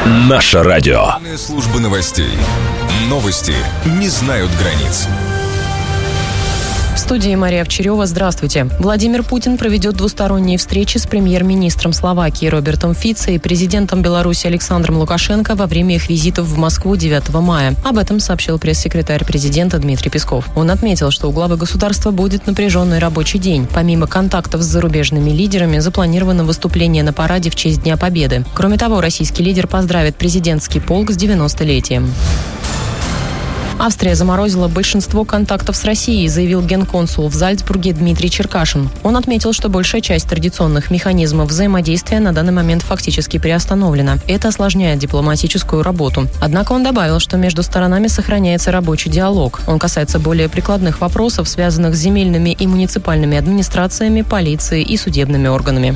Наше радио. Служба новостей. Новости не знают границ. В студии Мария Овчарева. Здравствуйте. Владимир Путин проведет двусторонние встречи с премьер-министром Словакии Робертом Фицо и президентом Беларуси Александром Лукашенко во время их визитов в Москву 9 мая. Об этом сообщил пресс-секретарь президента Дмитрий Песков. Он отметил, что у главы государства будет напряженный рабочий день. Помимо контактов с зарубежными лидерами, запланировано выступление на параде в честь Дня Победы. Кроме того, российский лидер поздравит президентский полк с 90-летием. Австрия заморозила большинство контактов с Россией, заявил генконсул в Зальцбурге Дмитрий Черкашин. Он отметил, что большая часть традиционных механизмов взаимодействия на данный момент фактически приостановлена. Это осложняет дипломатическую работу. Однако он добавил, что между сторонами сохраняется рабочий диалог. Он касается более прикладных вопросов, связанных с земельными и муниципальными администрациями, полицией и судебными органами.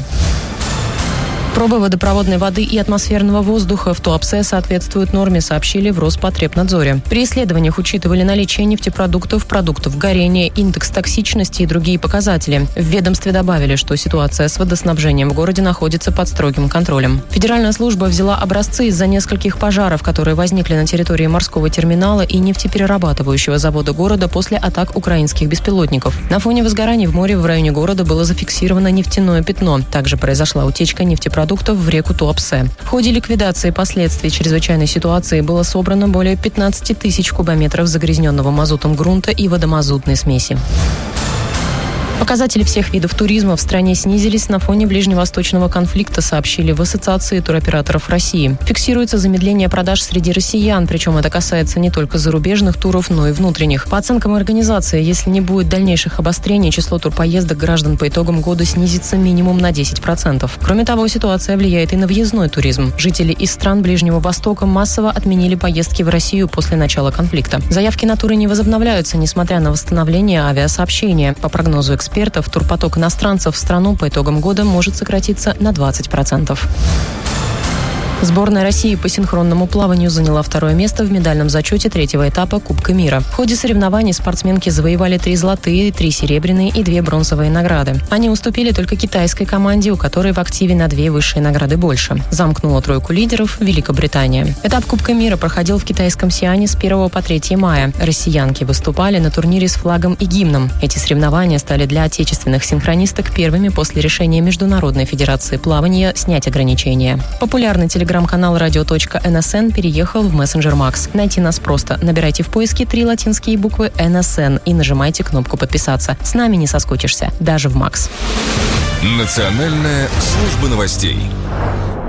Пробы водопроводной воды и атмосферного воздуха в Туапсе соответствуют норме, сообщили в Роспотребнадзоре. При исследованиях учитывали наличие нефтепродуктов, продуктов горения, индекс токсичности и другие показатели. В ведомстве добавили, что ситуация с водоснабжением в городе находится под строгим контролем. Федеральная служба взяла образцы из-за нескольких пожаров, которые возникли на территории морского терминала и нефтеперерабатывающего завода города после атак украинских беспилотников. На фоне возгораний в море в районе города было зафиксировано нефтяное пятно. Также произошла утечка нефтепродуктов в реку Туапсе. В ходе ликвидации последствий чрезвычайной ситуации было собрано более 15 тысяч кубометров загрязненного мазутом грунта и водомазутной смеси. Показатели всех видов туризма в стране снизились на фоне ближневосточного конфликта, сообщили в Ассоциации туроператоров России. Фиксируется замедление продаж среди россиян, причем это касается не только зарубежных туров, но и внутренних. По оценкам организации, если не будет дальнейших обострений, число турпоездок граждан по итогам года снизится минимум на 10%. Кроме того, ситуация влияет и на въездной туризм. Жители из стран Ближнего Востока массово отменили поездки в Россию после начала конфликта. Заявки на туры не возобновляются, несмотря на восстановление авиасообщения. По прогнозу экспертов, турпоток иностранцев в страну по итогам года может сократиться на 20%. Сборная России по синхронному плаванию заняла второе место в медальном зачете третьего этапа Кубка мира. В ходе соревнований спортсменки завоевали 3 золотые, 3 серебряные и 2 бронзовые награды. Они уступили только китайской команде, у которой в активе на 2 высшие награды больше. Замкнула тройку лидеров Великобритания. Этап Кубка мира проходил в китайском Сиане с 1 по 3 мая. Россиянки выступали на турнире с флагом и гимном. Эти соревнования стали для отечественных синхронисток первыми после решения Международной федерации плавания снять ограничения. Популярный телеграм-канал radio.nsn переехал в мессенджер Макс. Найти нас просто. Набирайте в поиске 3 латинские буквы NSN и нажимайте кнопку «Подписаться». С нами не соскучишься, даже в Макс. Национальная служба новостей.